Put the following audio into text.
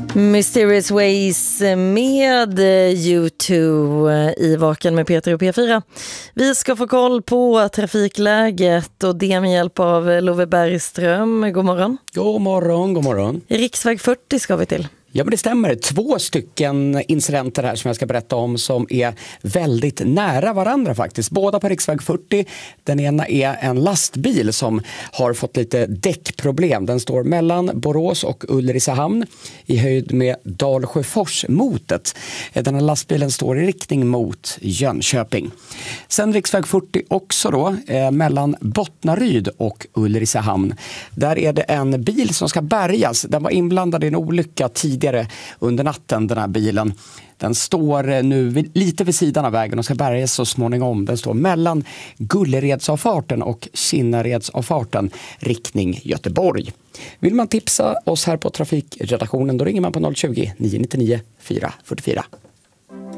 Mysterious Ways med U2 i Vaken med Peter och P4. Vi ska få koll på trafikläget och det med hjälp av Love Bergström. God morgon. God morgon, god morgon. Riksväg 40 ska vi till. Ja, men det stämmer. 2 stycken incidenter här som jag ska berätta om som är väldigt nära varandra faktiskt. Båda på riksväg 40. Den ena är en lastbil som har fått lite däckproblem. Den står mellan Borås och Ulricehamn i höjd med Dalsjöfors-motet. Den här lastbilen står i riktning mot Jönköping. Sen riksväg 40 också då, mellan Bottnaryd och Ulricehamn. Där är det en bil som ska bärgas. Den var inblandad i en olycka tidigare under natten, den här bilen. Den står nu lite vid sidan av vägen och ska bärgas så småningom. Den står mellan Gulleredsavfarten och Kinnaredsavfarten, riktning Göteborg. Vill man tipsa oss här på trafikredaktionen, då ringer man på 020 999 444.